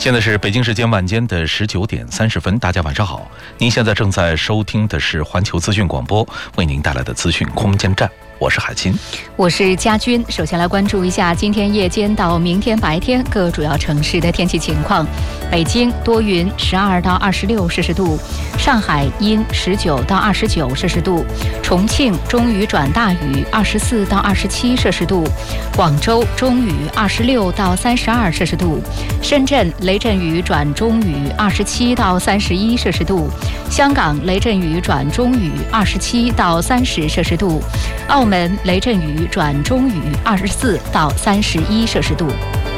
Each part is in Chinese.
现在是北京时间晚间的19:30，大家晚上好。您现在正在收听的是环球资讯广播为您带来的资讯空间站，我是海清， 我是佳君。首先来关注一下今天夜间到明天白天各主要城市的天气情况。北京多云，12到26摄氏度；上海阴，19到29摄氏度；重庆中雨转大雨，24到27摄氏度；广州中雨，26到32摄氏度；深圳雷阵雨转中雨，27到31摄氏度；香港雷阵雨转中雨，27到30摄氏度；澳门雷阵雨转中雨，24到31摄氏度。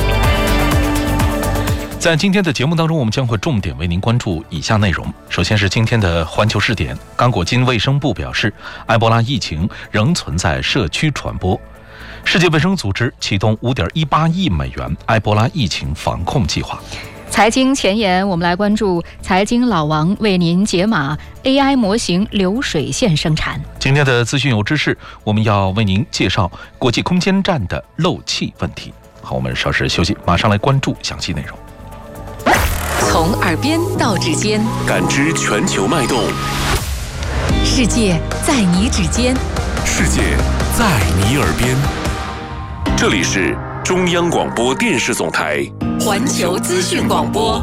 在今天的节目当中，我们将会重点为您关注以下内容。首先是今天的环球视点，刚果金卫生部表示，埃博拉疫情仍存在社区传播。世界卫生组织启动5.18亿美元埃博拉疫情防控计划。 财经前沿，我们来关注财经老王为您解码 AI 模型流水线生产。 今天的资讯有知识，我们要为您介绍国际空间站的漏气问题。好，我们稍事休息，马上来关注详细内容。 从耳边到指尖， 感知全球脉动。 世界在你指尖， 世界在你耳边。这里是中央广播电视总台环球资讯广播。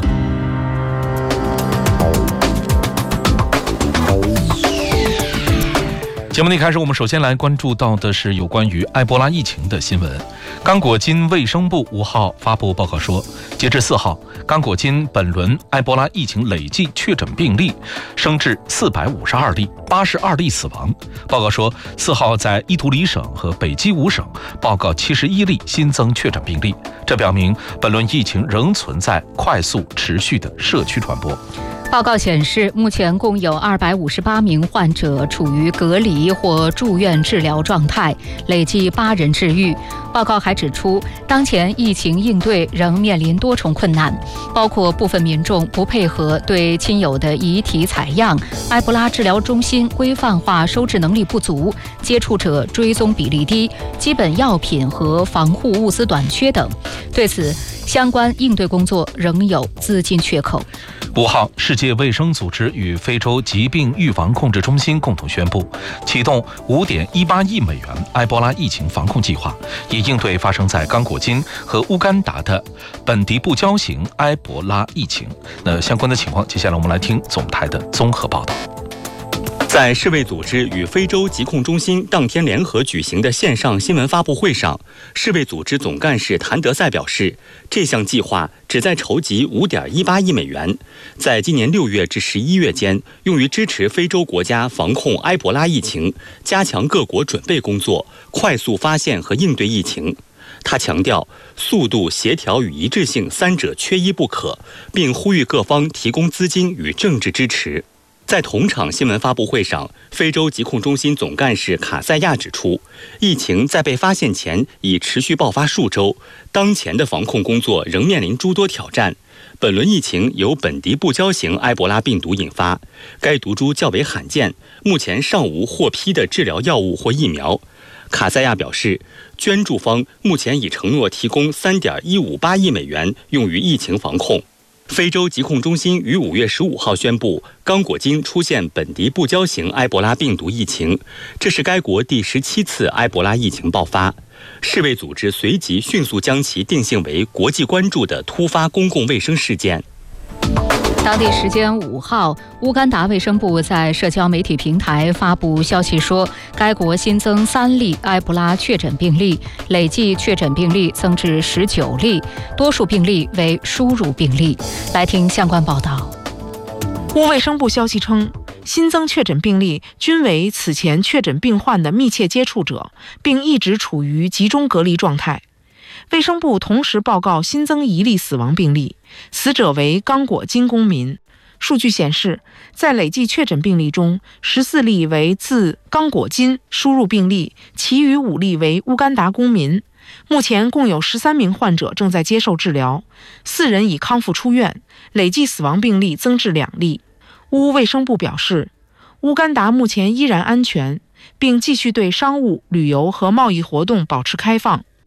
节目的一开始，我们首先来关注到的是有关于埃博拉疫情的新闻。刚果金卫生部5号发布报告说，截至4号，刚果金本轮埃博拉疫情累计确诊病例升至452例，82例死亡。报告说，4号在伊图里省和北基伍省报告71例新增确诊病例，这表明本轮疫情仍存在快速持续的社区传播。 报告显示，目前共有258名患者处于隔离或住院治疗状态，累计8人治愈。报告还指出，当前疫情应对仍面临多重困难，包括部分民众不配合对亲友的遗体采样、埃博拉治疗中心规范化收治能力不足、接触者追踪比例低、基本药品和防护物资短缺等。对此，相关应对工作仍有资金缺口。 5号，世界卫生组织与非洲疾病预防控制中心共同宣布，启动5.18亿美元埃博拉疫情防控计划，以应对发生在刚果金和乌干达的本迪布礁型埃博拉疫情。那相关的情况，接下来我们来听总台的综合报道。 在世卫组织与非洲疾控中心当天联合举行的线上新闻发布会上，世卫组织总干事谭德赛表示，这项计划旨在筹集5.18亿美元，在今年6月至11月间，用于支持非洲国家防控埃博拉疫情，加强各国准备工作，快速发现和应对疫情。他强调，速度、协调与一致性三者缺一不可，并呼吁各方提供资金与政治支持。在同场新闻发布会上，非洲疾控中心总干事卡塞亚指出，疫情在被发现前已持续爆发数周，当前的防控工作仍面临诸多挑战。本轮疫情由本迪布礁型埃博拉病毒引发，该毒株较为罕见，目前尚无获批的治疗药物或疫苗。卡塞亚表示，捐助方目前已承诺提供3.158亿美元用于疫情防控。非洲疾控中心于5月15号宣布，刚果金出现本迪布礁型埃博拉病毒疫情，这是该国第17次埃博拉疫情爆发。世卫组织随即迅速将其定性为国际关注的突发公共卫生事件。 当地时间5号，乌干达卫生部在社交媒体平台发布消息说，该国新增3例埃博拉确诊病例，累计确诊病例增至19例，多数病例为输入病例。来听相关报道。 乌卫生部消息称，新增确诊病例均为此前确诊病患的密切接触者，并一直处于集中隔离状态。卫生部同时报告新增1例死亡病例，死者为刚果金公民。数据显示，在累计确诊病例中，14例为自刚果金输入病例，其余5例为乌干达公民。目前共有13名患者正在接受治疗，4人已康复出院，累计死亡病例增至2例。乌卫生部表示，乌干达目前依然安全，并继续对商务、旅游和贸易活动保持开放。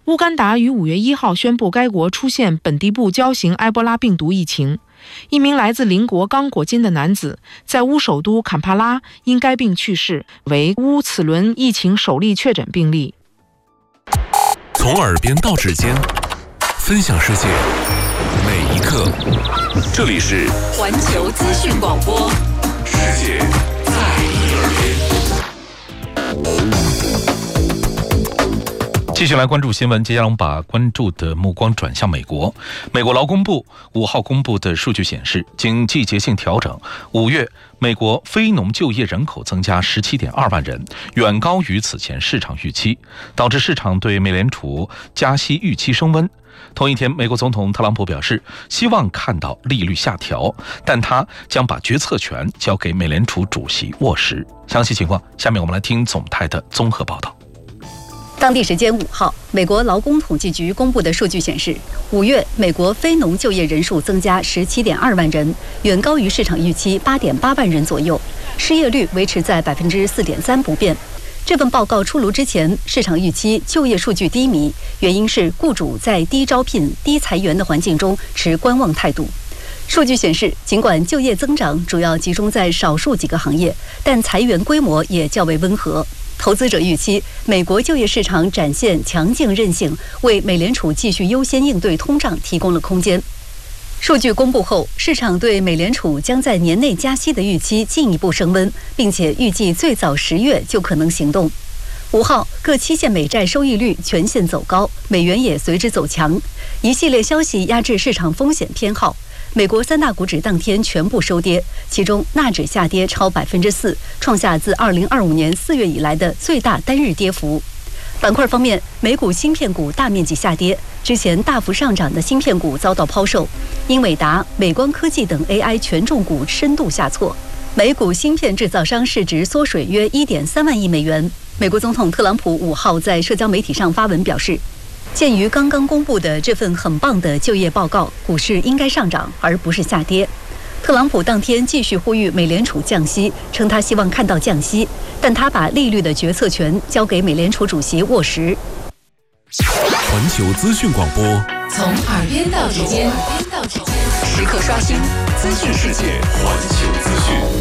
乌干达于5月1号宣布该国出现本地部交型埃博拉病毒疫情。一名来自邻国刚果金的男子在乌首都坎帕拉因该病去世，为乌此轮疫情首例确诊病例。 从耳边到指尖，分享世界每一刻。这里是环球资讯广播， 世界在你耳边。 继续来关注新闻，接下来我们把关注的目光转向美国。美国劳工部5号公布的数据显示，经季节性调整，5月美国非农就业人口增加17.2万人，远高于此前市场预期，导致市场对美联储加息预期升温。同一天，美国总统特朗普表示，希望看到利率下调，但他将把决策权交给美联储主席沃什。详细情况，下面我们来听总台的综合报道。 当地时间5号，美国劳工统计局公布的数据显示，5月美国非农就业人数增加17.2万人，远高于市场预期8.8万人左右，失业率维持在4.3%不变。这份报告出炉之前，市场预期就业数据低迷，原因是雇主在低招聘、低裁员的环境中持观望态度。数据显示，尽管就业增长主要集中在少数几个行业，但裁员规模也较为温和。投资者预期，美国就业市场展现强劲韧性，为美联储继续优先应对通胀提供了空间。数据公布后，市场对美联储将在年内加息的预期进一步升温，并且预计最早10月就可能行动。5号，各期限美债收益率全线走高，美元也随之走强，一系列消息压制市场风险偏好。美国3大股指当天全部收跌，其中纳指下跌超4%，创下自2025年4月以来的最大单日跌幅。板块方面，美股芯片股大面积下跌，之前大幅上涨的芯片股遭到抛售，英伟达、美光科技等 AI 权重股深度下挫。美股芯片制造商市值缩水约1.3万亿美元。美国总统特朗普5号在社交媒体上发文表示，鉴于刚刚公布的这份很棒的就业报告，股市应该上涨而不是下跌。特朗普当天继续呼吁美联储降息，称他希望看到降息，但他把利率的决策权交给美联储主席沃什。 环球资讯广播， 从耳边到指尖，时刻刷新资讯世界。 环球资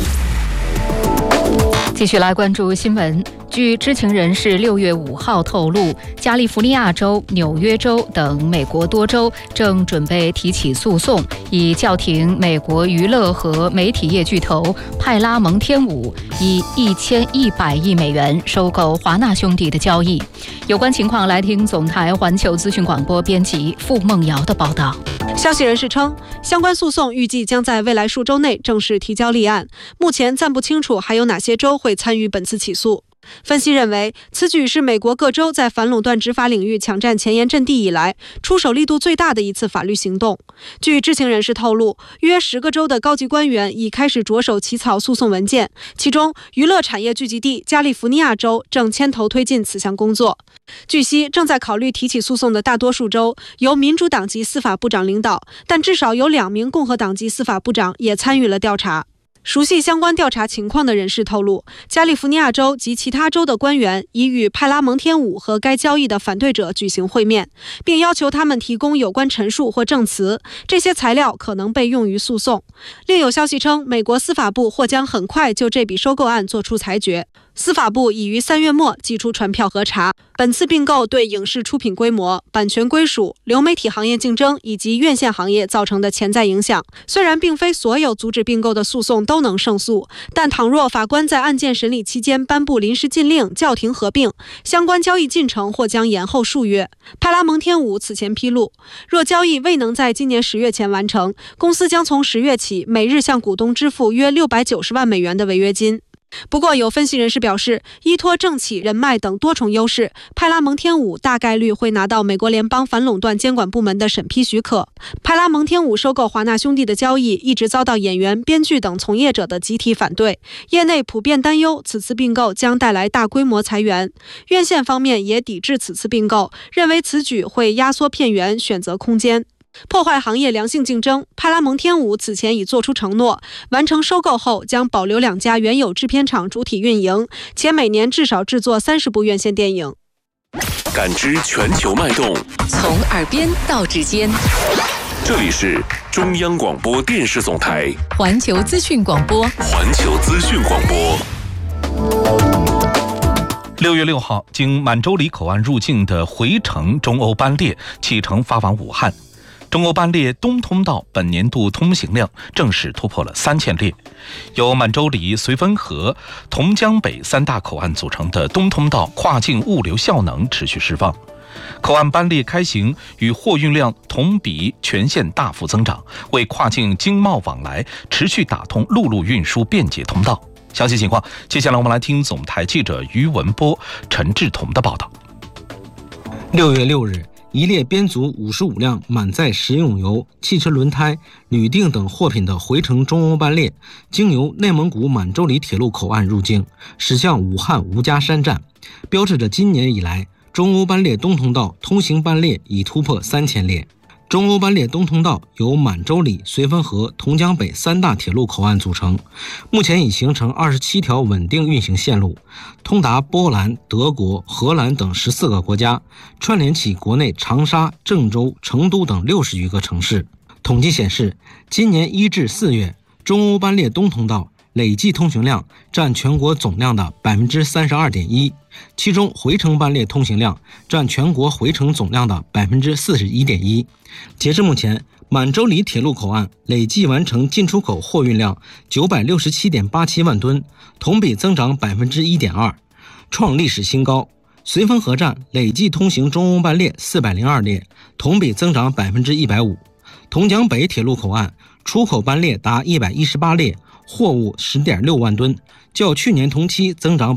讯。 继续来关注新闻。据知情人士6月5号透露，加利福尼亚州、纽约州等美国多州正准备提起诉讼，以叫停美国娱乐和媒体业巨头派拉蒙天舞以1100亿美元收购华纳兄弟的交易。有关情况，来听总台环球资讯广播编辑付梦瑶的报道。 消息人士称，相关诉讼预计将在未来数周内正式提交立案，目前暂不清楚还有哪些州会参与本次起诉。分析认为，此举是美国各州在反垄断执法领域抢占前沿阵地以来出手力度最大的一次法律行动。据知情人士透露，约10个州的高级官员已开始着手起草诉讼文件，其中娱乐产业聚集地加利福尼亚州正牵头推进此项工作。据悉，正在考虑提起诉讼的大多数州由民主党籍司法部长领导，但至少有2名共和党籍司法部长也参与了调查。熟悉相关调查情况的人士透露，加利福尼亚州及其他州的官员已与派拉蒙天舞和该交易的反对者举行会面，并要求他们提供有关陈述或证词，这些材料可能被用于诉讼。另有消息称，美国司法部或将很快就这笔收购案作出裁决。司法部已于3月末寄出传票核查本次并购对影视出品规模、版权归属、流媒体行业竞争以及院线行业造成的潜在影响。虽然并非所有阻止并购的诉讼都能胜诉，但倘若法官在案件审理期间颁布临时禁令叫停合并，相关交易进程或将延后数月。派拉蒙天舞此前披露，若交易未能在今年10月前完成，公司将从10月起每日向股东支付约690万美元的违约金。不过，有分析人士表示，依托政企、人脉等多重优势，派拉蒙天舞大概率会拿到美国联邦反垄断监管部门的审批许可。派拉蒙天舞收购华纳兄弟的交易一直遭到演员、编剧等从业者的集体反对，业内普遍担忧此次并购将带来大规模裁员。院线方面也抵制此次并购，认为此举会压缩片源选择空间，破坏行业良性竞争。派拉蒙天舞此前已做出承诺，完成收购后将保留2家原有制片厂主体运营，且每年至少制作30部院线电影。 感知全球脉动， 从耳边到指尖， 这里是中央广播电视总台环球资讯广播。 环球资讯广播。 6月6号，经满洲里口岸入境的回程中欧班列启程发往武汉。中欧班列东通道本年度通行量正式突破了3000列，由满洲里、绥芬河、同江北3大口岸组成的东通道跨境物流效能持续释放，口岸班列开行与货运量同比全线大幅增长，为跨境经贸往来持续打通陆路运输便捷通道。详细情况，接下来我们来听总台记者于文波、陈志彤的报道。 6月6日，一列编组55辆满载食用油、汽车轮胎、铝锭等货品的回程中欧班列，经由内蒙古满洲里铁路口岸入境，驶向武汉吴家山站，标志着今年以来中欧班列东通道通行班列已突破3000列。中欧班列东通道由满洲里、绥芬河、同江北3大铁路口岸组成，目前已形成27条稳定运行线路，通达波兰、德国、荷兰等14个国家，串联起国内长沙、郑州、成都等60余个城市。统计显示，今年1至4月，中欧班列东通道累计通行量占全国总量的 32.1%， 其中回程班列通行量占全国回程总量的 41.1%。 截至目前，满洲里铁路口岸累计完成进出口货运量 967.87 万吨，同比增长 1.2%， 创历史新高。绥芬河站累计通行中欧班列402列，同比增长 150%。 同江北铁路口岸出口班列达118列，货物 10.6 万吨，较去年同期增长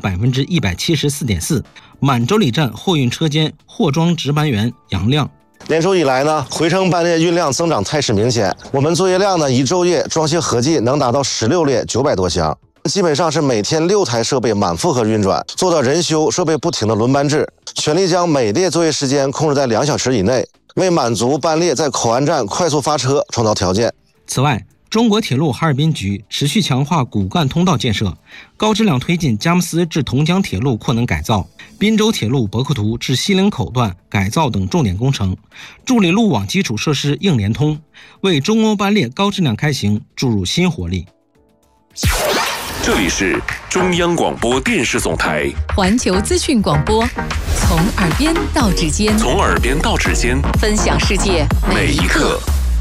174.4%。 满洲里站货运车间货装值班员杨亮， 年初以来呢，回程班列运量增长态势明显，我们作业量呢一昼夜装卸合计能达到16列900多箱，基本上是每天6台设备满负荷运转，做到人修设备不停的轮班制，全力将每列作业时间控制在2小时以内，为满足班列在口岸站快速发车创造条件。 此外，中国铁路哈尔滨局持续强化骨干通道建设，高质量推进佳木斯至同江铁路扩能改造、滨州铁路博克图至西陵口段改造等重点工程，助力路网基础设施硬联通，为中欧班列高质量开行注入新活力。 这里是中央广播电视总台环球资讯广播，从耳边到指尖， 从耳边到指尖， 分享世界每一刻。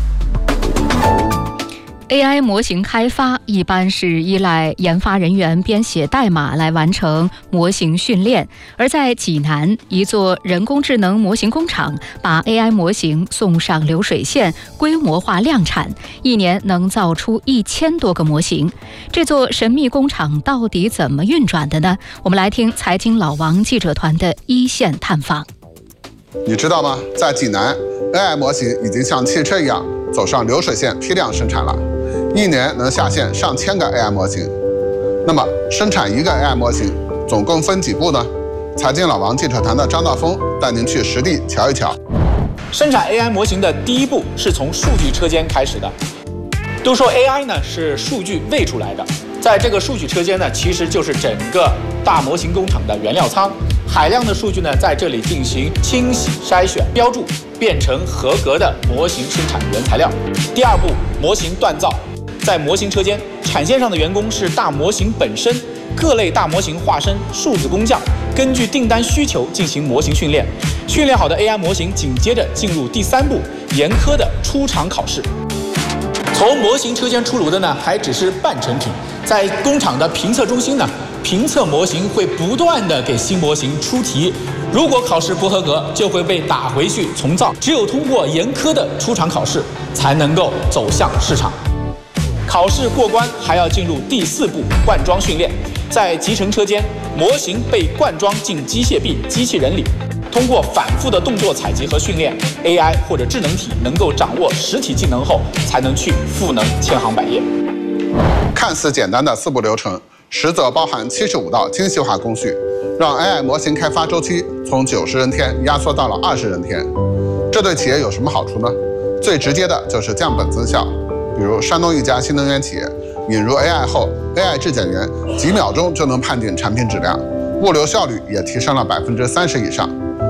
AI 模型开发一般是依赖研发人员编写代码来完成模型训练，而在济南，一座人工智能模型工厂把 AI 模型送上流水线，规模化量产，一年能造出1000多个模型。这座神秘工厂到底怎么运转的呢？我们来听财经老王记者团的一线探访。 你知道吗？在济南 ，AI 模型已经像汽车一样走上流水线批量生产了。一年能下线上千个 AI 模型，那么生产一个 AI 模型总共分几步呢？财经老王记者团的张道峰带您去实地瞧一瞧。 生产 AI 模型的第一步是从数据车间开始的。都说 AI 呢是数据喂出来的，在这个数据车间呢，其实就是整个大模型工厂的原料仓。海量的数据呢，在这里进行清洗、筛选、标注，变成合格的模型生产原材料。第二步，模型锻造。在模型车间，产线上的员工是大模型本身，各类大模型化身数字工匠，根据订单需求进行模型训练。训练好的 AI 模型紧接着进入第3步，严苛的出厂考试。从模型车间出炉的呢，还只是半成品，在工厂的评测中心呢，评测模型会不断的给新模型出题，如果考试不合格，就会被打回去重造。只有通过严苛的出厂考试，才能够走向市场。考试过关还要进入第4步灌装训练，在集成车间，模型被灌装进机械臂、机器人里，通过反复的动作采集和训练 ，AI 或者智能体能够掌握实体技能后，才能去赋能千行百业。 看似简单的4步流程，实则包含75道精细化工序，让 AI 模型开发周期从90人天压缩到了20人天。这对企业有什么好处呢？最直接的就是降本增效。比如山东一家新能源企业引入 AI 后 ，AI 质检员几秒钟就能判定产品质量，物流效率也提升了30%以上。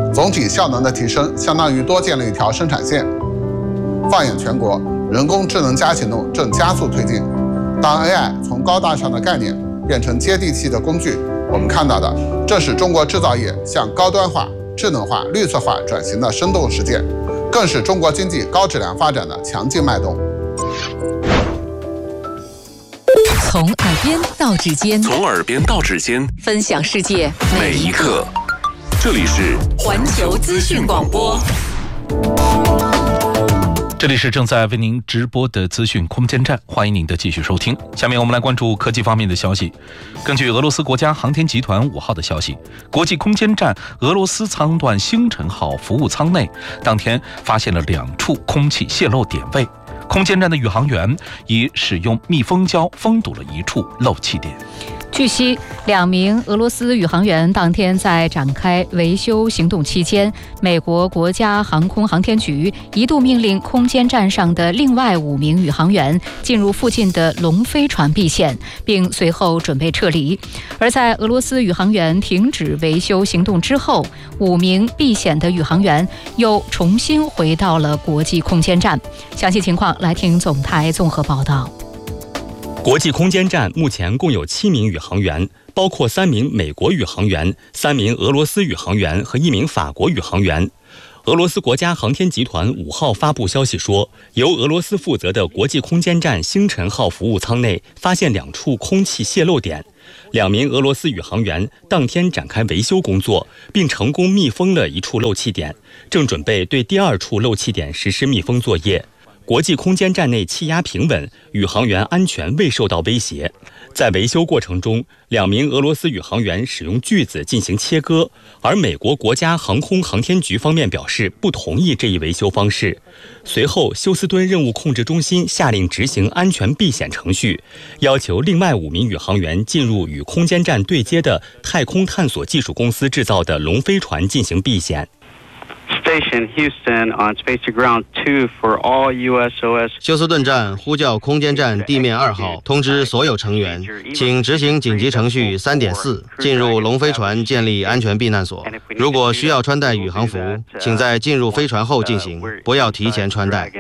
总体效能的提升相当于多建了一条生产线。放眼全国，人工智能加行动正加速推进。当 AI 从高大上的概念变成接地气的工具，我们看到的正是中国制造业向高端化、智能化、绿色化转型的生动实践，更是中国经济高质量发展的强劲脉动。 从耳边到指尖， 从耳边到指尖， 分享世界每一刻。这里是环球资讯广播。 这里是正在为您直播的资讯空间站，欢迎您的继续收听。下面我们来关注科技方面的消息。根据俄罗斯国家航天集团5号的消息，国际空间站俄罗斯舱段星辰号服务舱内当天发现了2处空气泄漏点位，空间站的宇航员已使用密封胶封堵了1处漏气点。 据悉，2名俄罗斯宇航员当天在展开维修行动期间，美国国家航空航天局一度命令空间站上的另外5名宇航员进入附近的龙飞船避险，并随后准备撤离。而在俄罗斯宇航员停止维修行动之后，5名避险的宇航员又重新回到了国际空间站。详细情况来听总台综合报道。 国际空间站目前共有7名宇航员，包括3名美国宇航员、3名俄罗斯宇航员和1名法国宇航员。俄罗斯国家航天集团5号发布消息说，由俄罗斯负责的国际空间站星辰号服务舱内发现2处空气泄漏点，2名俄罗斯宇航员当天展开维修工作，并成功密封了1处漏气点，正准备对第2处漏气点实施密封作业。国际空间站内气压平稳，宇航员安全未受到威胁。在维修过程中，2名俄罗斯宇航员使用锯子进行切割，而美国国家航空航天局方面表示不同意这一维修方式。随后，休斯敦任务控制中心下令执行安全避险程序，要求另外5名宇航员进入与空间站对接的太空探索技术公司制造的龙飞船进行避险。 Station Houston on Space to Ground 2 for all USOS。休斯顿站呼叫空间站地面2号，通知所有成员，请执行紧急程序3.4，进入龙飞船建立安全避难所。如果需要穿戴宇航服，请在进入飞船后进行，不要提前穿戴。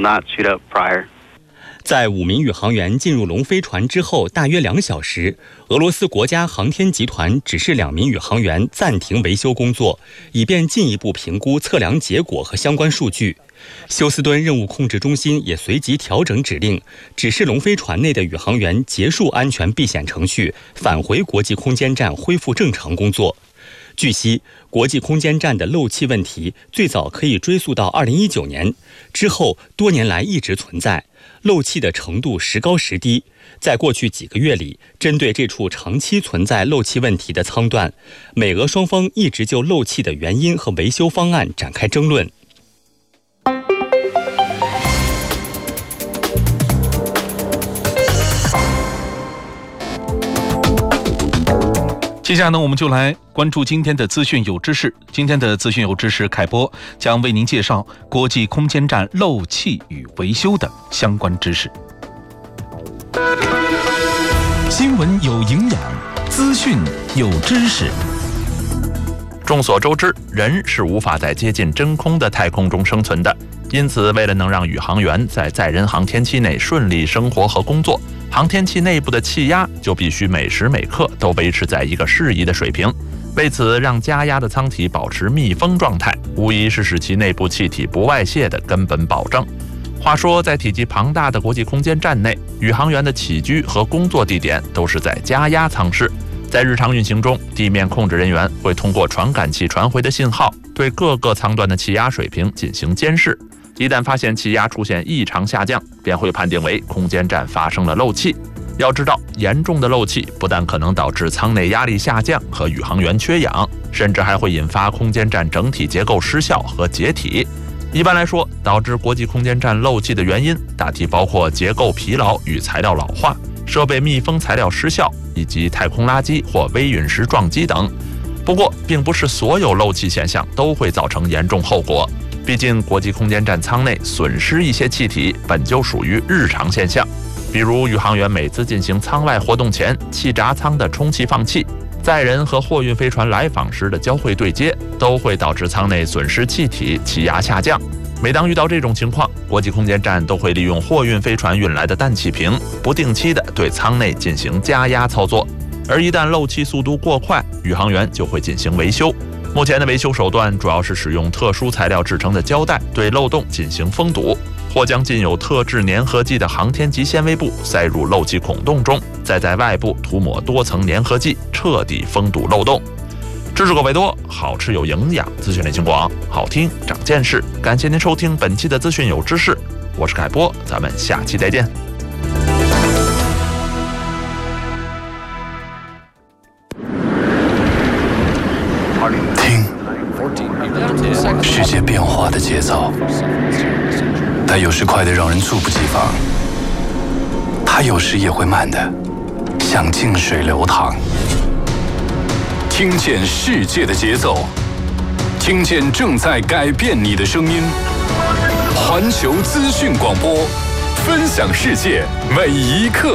在5名宇航员进入龙飞船之后大约2小时，俄罗斯国家航天集团指示2名宇航员暂停维修工作，以便进一步评估测量结果和相关数据。休斯敦任务控制中心也随即调整指令，指示龙飞船内的宇航员结束安全避险程序，返回国际空间站恢复正常工作。据悉，国际空间站的漏气问题最早可以追溯到2019年，之后多年来一直存在，漏气的程度时高时低。在过去几个月里，针对这处长期存在漏气问题的舱段，美俄双方一直就漏气的原因和维修方案展开争论。 接下来呢，我们就来关注今天的资讯有知识。今天的资讯有知识凯播将为您介绍国际空间站漏气与维修的相关知识。 新闻有营养，资讯有知识。 众所周知，人是无法在接近真空的太空中生存的，因此为了能让宇航员在载人航天器内顺利生活和工作，航天器内部的气压就必须每时每刻都维持在一个适宜的水平。为此，让加压的舱体保持密封状态，无疑是使其内部气体不外泄的根本保证。话说，在体积庞大的国际空间站内，宇航员的起居和工作地点都是在加压舱室。在日常运行中，地面控制人员会通过传感器传回的信号，对各个舱段的气压水平进行监视。一旦发现气压出现异常下降，便会判定为空间站发生了漏气。要知道，严重的漏气不但可能导致舱内压力下降和宇航员缺氧，甚至还会引发空间站整体结构失效和解体。一般来说，导致国际空间站漏气的原因大体包括结构疲劳与材料老化、设备密封材料失效，以及太空垃圾或微陨石撞击等。不过，并不是所有漏气现象都会造成严重后果。毕竟，国际空间站舱内损失一些气体本就属于日常现象，比如宇航员每次进行舱外活动前气闸舱的充气放气， 载人和货运飞船来访时的交会对接，都会导致舱内损失气体，气压下降。每当遇到这种情况，国际空间站都会利用货运飞船运来的氮气瓶，不定期的对舱内进行加压操作。而一旦漏气速度过快，宇航员就会进行维修。目前的维修手段主要是使用特殊材料制成的胶带对漏洞进行封堵，或将浸有特制粘合剂的航天级纤维布塞入漏气孔洞中，再在外部涂抹多层粘合剂，彻底封堵漏洞。知识口味多，好吃有营养，资讯类型广，好听长见识。感谢您收听本期的资讯有知识，我是凯波，咱们下期再见。 听世界变化的节奏，它有时快得让人猝不及防，它有时也会慢的像静水流淌。听见世界的节奏，听见正在改变你的声音。环球资讯广播，分享世界每一刻。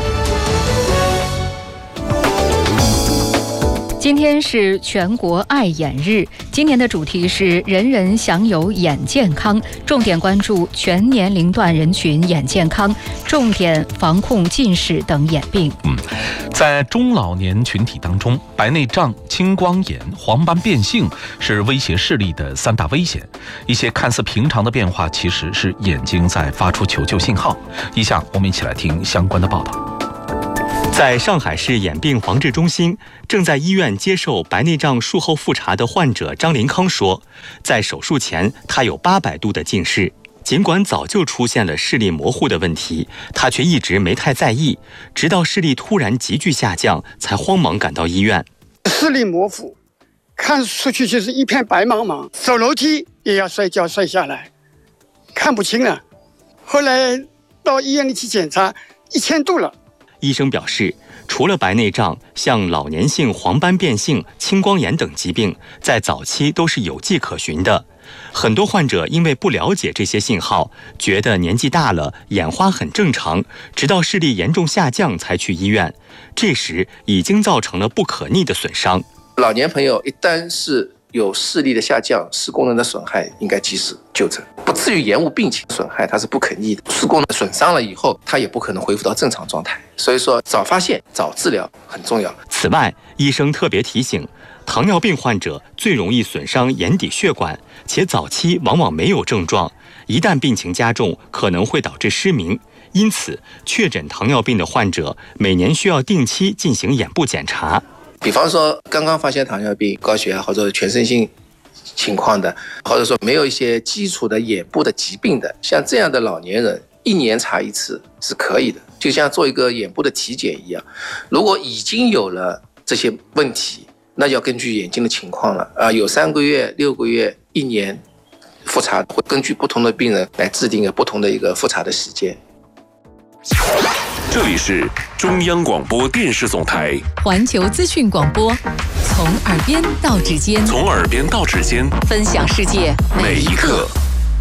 今天是全国爱眼日，今年的主题是人人享有眼健康，重点关注全年龄段人群眼健康，重点防控近视等眼病。 在中老年群体当中，白内障、青光眼、黄斑变性是威胁视力的3大危险。一些看似平常的变化，其实是眼睛在发出求救信号。以下我们一起来听相关的报道。 在上海市眼病防治中心，正在医院接受白内障术后复查的患者张林康说，在手术前他有800度的近视，尽管早就出现了视力模糊的问题，他却一直没太在意，直到视力突然急剧下降，才慌忙赶到医院。 视力模糊，看出去就是一片白茫茫，走楼梯也要摔跤摔下来，看不清了。后来到医院里去检查，1000度了。 医生表示，除了白内障，像老年性黄斑变性、青光眼等疾病，在早期都是有迹可循的。很多患者因为不了解这些信号，觉得年纪大了，眼花很正常，直到视力严重下降才去医院，这时已经造成了不可逆的损伤。 老年朋友一旦是有视力的下降、视功能的损害，应该及时就诊，不至于延误病情。损害它是不可逆的，视功能损伤了以后，它也不可能恢复到正常状态。所以说，早发现、早治疗很重要。 此外，医生特别提醒，糖尿病患者最容易损伤眼底血管，且早期往往没有症状，一旦病情加重，可能会导致失明。因此，确诊糖尿病的患者每年需要定期进行眼部检查。 比方说，刚刚发现糖尿病、高血压或者全身性情况的，或者说没有一些基础的眼部的疾病的，像这样的老年人，1年查1次是可以的，就像做一个眼部的体检一样。如果已经有了这些问题，那要根据眼睛的情况了有3个月、6个月、1年复查，会根据不同的病人来制定不同的一个复查的时间。 这里是中央广播电视总台环球资讯广播，从耳边到指尖， 从耳边到指尖， 分享世界每一刻。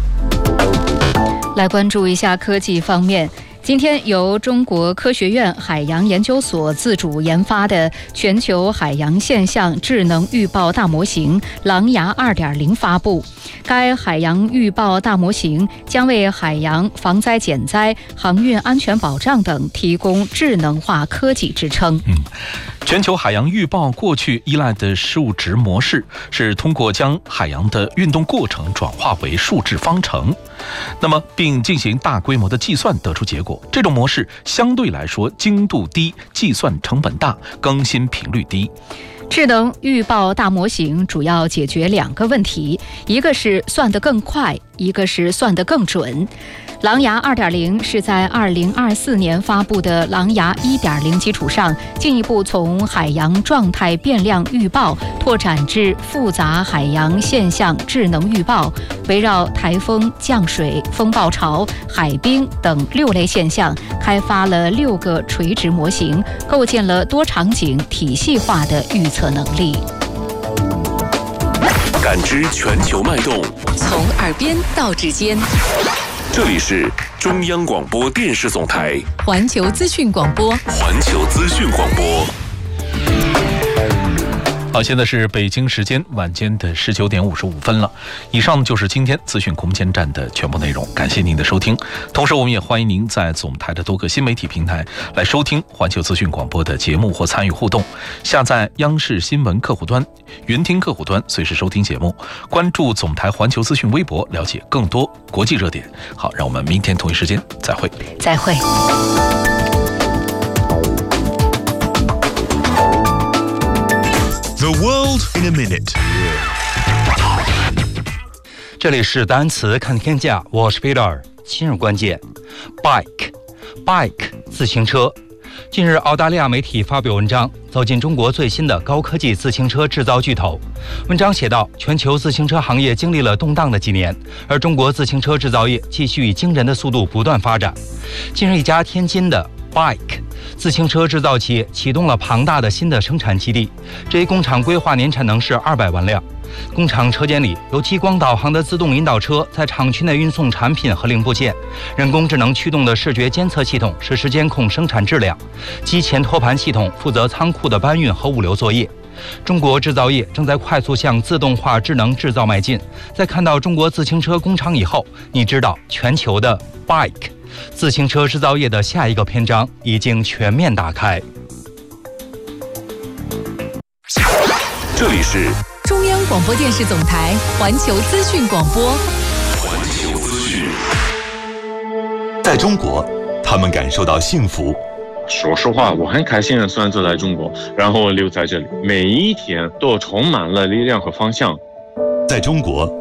来关注一下科技方面。今天由中国科学院海洋研究所自主研发的全球海洋现象智能预报大模型狼牙 2.0 发布。该海洋预报大模型将为海洋防灾减灾、航运安全保障等提供智能化科技支撑。 全球海洋预报过去依赖的数值模式是通过将海洋的运动过程转化为数字方程，那么并进行大规模的计算得出结果。这种模式相对来说精度低，计算成本大，更新频率低。 智能预报大模型主要解决2个问题，一个是算得更快，一个是算得更准。狼牙 2.0 是在2024年发布的狼牙 1.0 基础上，进一步从海洋状态变量预报拓展至复杂海洋现象智能预报，围绕台风、降水、风暴潮、海冰等6类现象，开发了6个垂直模型，构建了多场景体系化的预测能力。 感知全球脉动， 从耳边到指尖。 这里是中央广播电视总台环球资讯广播， 环球资讯广播。 好，现在是北京时间晚间的19点55分了。以上就是今天资讯空间站的全部内容，感谢您的收听。同时，我们也欢迎您在总台的多个新媒体平台来收听环球资讯广播的节目或参与互动。下载央视新闻客户端、云听客户端，随时收听节目。关注总台环球资讯微博，了解更多国际热点。好，让我们明天同一时间再会。 再会。 The world in a minute。 这里是单词看天下，我是 Peter。今日关键 ，bike 自行车。近日，澳大利亚媒体发表文章，走进中国最新的高科技自行车制造巨头。文章写道，全球自行车行业经历了动荡的几年，而中国自行车制造业继续以惊人的速度不断发展。近日，一家天津的 bike自行车制造企业启动了庞大的新的生产基地，这一工厂规划年产能是200万辆。工厂车间里有激光导航的自动引导车在厂区内运送产品和零部件，人工智能驱动的视觉监测系统实时监控生产质量，机前托盘系统负责仓库的搬运和物流作业。中国制造业正在快速向自动化智能制造迈进。在看到中国自行车工厂以后，你知道全球的 bike自行车制造业的下一个篇章已经全面打开。 这里是中央广播电视总台环球资讯广播。 环球资讯。在中国，他们感受到幸福。 说实话，我很开心的选择来中国，然后留在这里，每一天都充满了力量和方向。 在中国，